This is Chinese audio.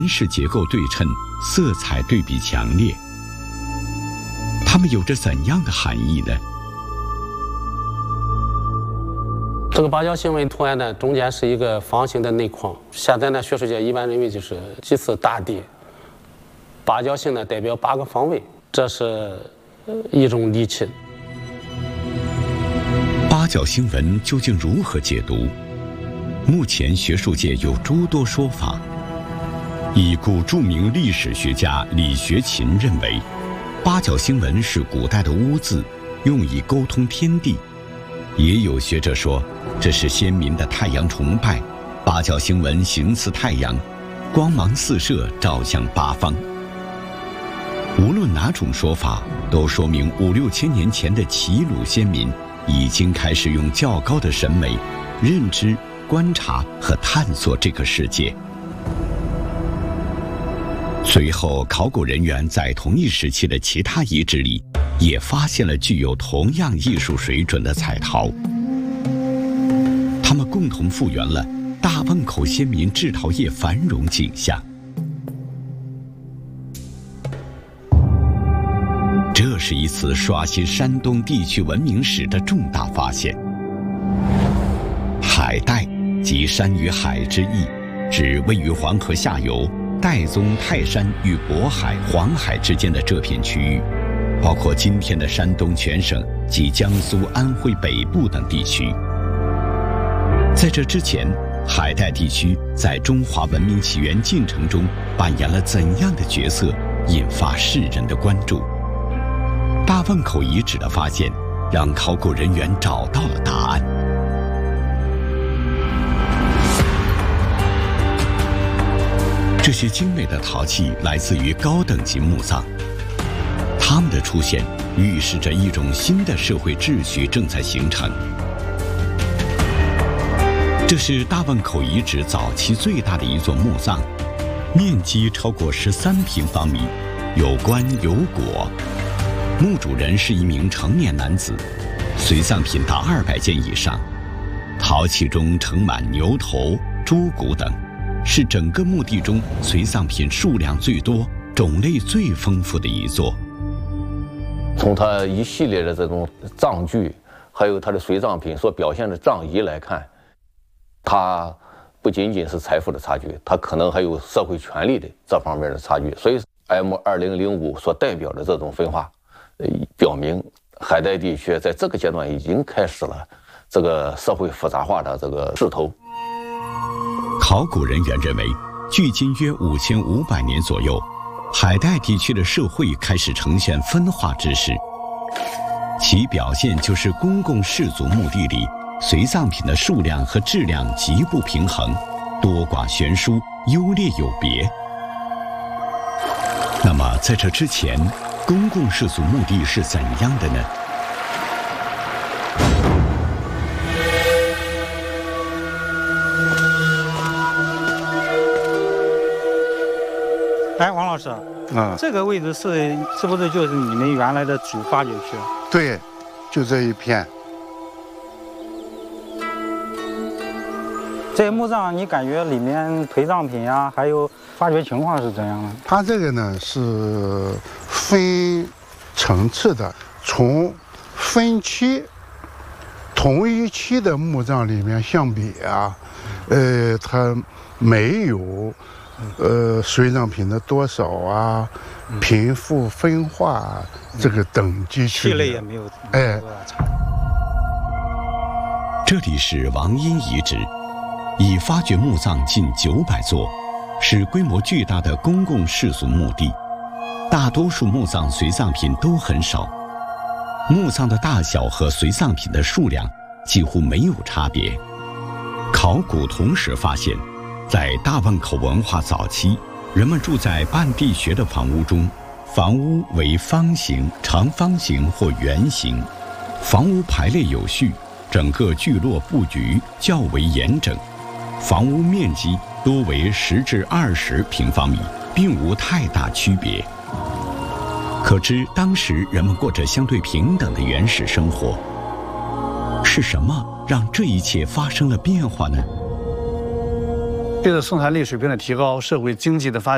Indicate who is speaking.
Speaker 1: 是结构对称，色彩对比强烈。它们有着怎样的含义呢？
Speaker 2: 这个八角形纹图案呢，中间是一个方形的内框。现在呢，学术界一般认为就是几次大地。八角形呢，代表8个方位，这是一种理气。
Speaker 1: 八角星纹究竟如何解读？目前学术界有诸多说法。已故著名历史学家李学勤认为，八角星纹是古代的巫字，用以沟通天地。也有学者说，这是先民的太阳崇拜，八角星纹形似太阳，光芒四射，照向八方。无论哪种说法，都说明5、6千年前的齐鲁先民已经开始用较高的审美认知、观察和探索这个世界。随后，考古人员在同一时期的其他遗址里也发现了具有同样艺术水准的彩陶，他们共同复原了大汶口先民制陶业繁荣景象。这是一次刷新山东地区文明史的重大发现。海带即山与海之意，指位于黄河下游岱宗泰山与渤海、黄海之间的这片区域，包括今天的山东全省及江苏、安徽北部等地区。在这之前，海带地区在中华文明起源进程中扮演了怎样的角色，引发世人的关注。大汶口遗址的发现，让考古人员找到了答案。这些精美的陶器来自于高等级墓葬，它们的出现预示着一种新的社会秩序正在形成。这是大汶口遗址早期最大的一座墓葬，面积超过13平方米，有棺有椁。墓主人是一名成年男子，随葬品达200件以上，陶器中盛满牛头、猪骨等，是整个墓地中随葬品数量最多、种类最丰富的一座。
Speaker 3: 从它一系列的这种葬具，还有它的随葬品所表现的葬仪来看，它不仅仅是财富的差距，它可能还有社会权利的这方面的差距。所以 M2005 所代表的这种分化，表明海带地区在这个阶段已经开始了这个社会复杂化的这个势头。
Speaker 1: 考古人员认为，距今约5500年左右，海带地区的社会开始呈现分化之势，其表现就是公共氏族墓地里随葬品的数量和质量极不平衡，多寡悬殊，优劣有别。那么在这之前，公共氏族墓地是怎样的呢？
Speaker 4: 哎，王老师，这个位置是不是就是你们原来的主发掘区？
Speaker 5: 对，就这一片。
Speaker 4: 这些墓葬，你感觉里面陪葬品呀，还有发掘情况是怎样的？
Speaker 5: 它这个呢是分层次的，从分期同一期的墓葬里面相比啊，它没有随葬品的多少啊，贫富分化这个等级区别，
Speaker 4: 器类也没有差。
Speaker 1: 这里是王殷遗址，已发掘墓葬近900座，是规模巨大的公共氏族墓地。大多数墓葬随葬品都很少，墓葬的大小和随葬品的数量几乎没有差别。考古同时发现，在大汶口文化早期，人们住在半地穴的房屋中，房屋为方形、长方形或圆形，房屋排列有序，整个聚落布局较为严整，房屋面积多为10至20平方米，并无太大区别。可知当时人们过着相对平等的原始生活。是什么让这一切发生了变化呢？
Speaker 6: 随着生产力水平的提高，社会经济的发展。